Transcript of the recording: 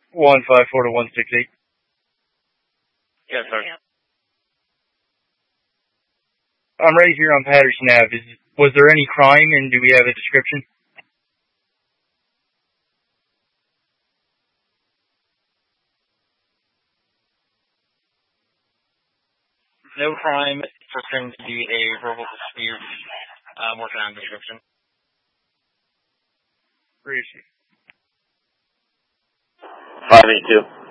154 to 168. Yes, sir. I'm right here on Patterson Ave. Was there any crime, and do we have a description? No crime. Just going to be a verbal dispute. I'm working on description. Where is she? 582.